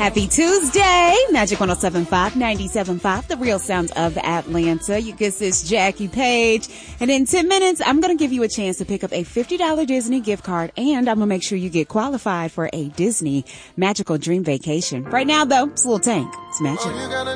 Happy Tuesday. Magic 107.5, 97.5, the real sounds of Atlanta. You get this Jackie Page. And in 10 minutes, I'm going to give you a chance to pick up a $50 Disney gift card, and I'm going to make sure you get qualified for a Disney Magical Dream Vacation. Right now, though, it's Lil Tank. It's Magic.